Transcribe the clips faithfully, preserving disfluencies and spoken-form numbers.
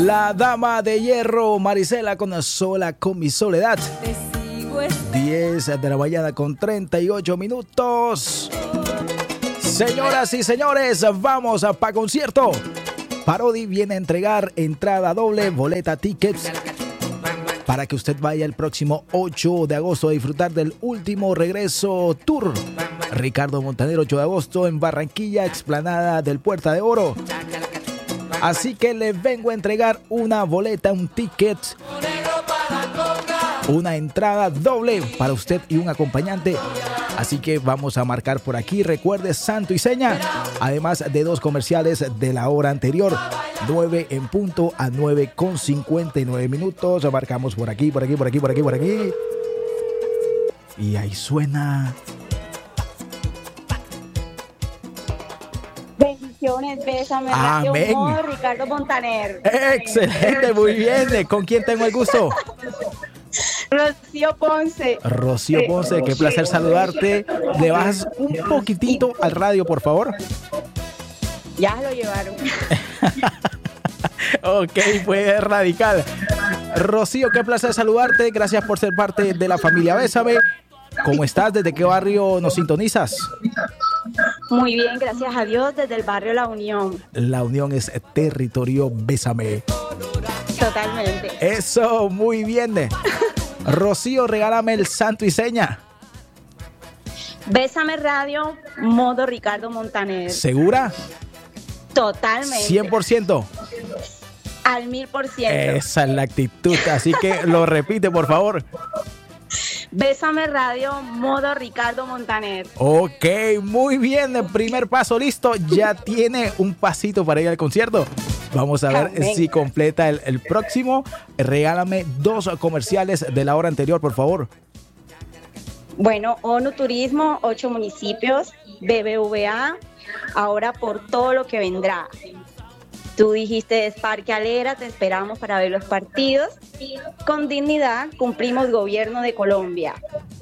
La dama de hierro, Marisela, con Sola con mi soledad. diez de la mañana con treinta y ocho minutos. Señoras y señores, vamos a pa' concierto. Parodi viene a entregar entrada doble, boleta, tickets, para que usted vaya el próximo ocho de agosto a disfrutar del último regreso tour. Ricardo Montaner, ocho de agosto en Barranquilla, explanada del Puerta de Oro. Así que le vengo a entregar una boleta, un ticket, una entrada doble para usted y un acompañante. Así que vamos a marcar por aquí. Recuerde, santo y seña, además de dos comerciales de la hora anterior. nueve en punto a nueve con cincuenta y nueve minutos. Marcamos por aquí, por aquí, por aquí, por aquí, por aquí. Y ahí suena. Bendiciones, bésame. Amén. Humor, Ricardo Montaner. Excelente, muy bien. ¿Con quién tengo el gusto? Rocío Ponce. Rocío Ponce, qué placer saludarte. ¿Le bajas un poquitito al radio, por favor? Ya lo llevaron. Ok, pues radical. Rocío, qué placer saludarte. Gracias por ser parte de la familia Bésame. ¿Cómo estás? ¿Desde qué barrio nos sintonizas? Muy bien, gracias a Dios, desde el barrio La Unión. La Unión es territorio Bésame. Totalmente. Eso, muy bien. Rocío, regálame el santo y seña. Bésame Radio, modo Ricardo Montaner. ¿Segura? Totalmente. cien por ciento. Al mil por ciento. Esa es la actitud, así que lo repite, por favor. Bésame Radio, modo Ricardo Montaner. Ok, muy bien. El primer paso listo. Ya tiene un pasito para ir al concierto. Vamos a ver Amén. Si completa el, el próximo. Regálame dos comerciales de la hora anterior, por favor. Bueno, ONU Turismo, ocho municipios, B B V A, ahora por todo lo que vendrá. Tú dijiste es Parque Alera, te esperamos para ver los partidos. Con dignidad cumplimos gobierno de Colombia.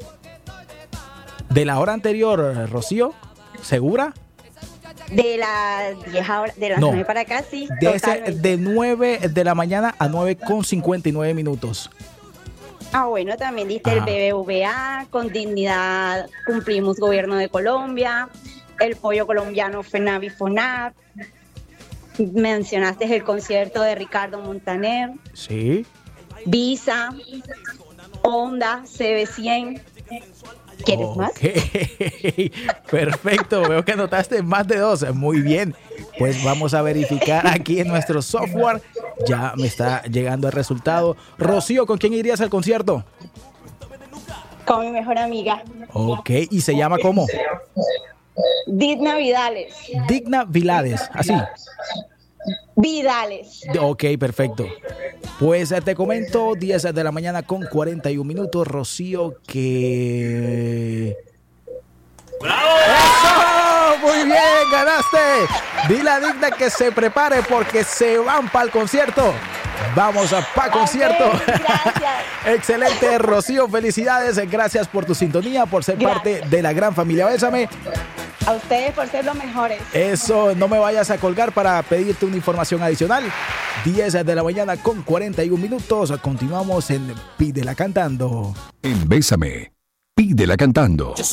De la hora anterior, Rocío, ¿segura? De las diez horas, de las no, nueve para acá, sí. De, ese, de nueve de la mañana a nueve con cincuenta y nueve minutos. Ah, bueno, también diste ah. el B B V A, con dignidad cumplimos gobierno de Colombia, el pollo colombiano FENAV y FONAP. Mencionaste el concierto de Ricardo Montaner. Sí. Visa, Honda, C B cien. ¿Quieres okay. más? Perfecto, veo que anotaste más de dos. Muy bien. Pues vamos a verificar aquí en nuestro software. Ya me está llegando el resultado. Rocío, ¿con quién irías al concierto? Con mi mejor amiga. Ok, ¿y se llama cómo? Digna Vidales. Digna Vilades, así. Vidales. Ok, perfecto. Pues te comento, diez de la mañana con cuarenta y un minutos, Rocío, que... ¡Bravo! ¡Eso! Muy bien, ganaste. Dile a Digna que se prepare porque se van para el concierto. Vamos a pa' concierto. Okay, gracias. Excelente, Rocío, felicidades. Gracias por tu sintonía, por ser gracias. Parte de la gran familia Bésame. A ustedes por ser los mejores. Eso, no me vayas a colgar para pedirte una información adicional. diez de la mañana con cuarenta y un minutos. Continuamos en Pídela Cantando. En Bésame, Pídela Cantando.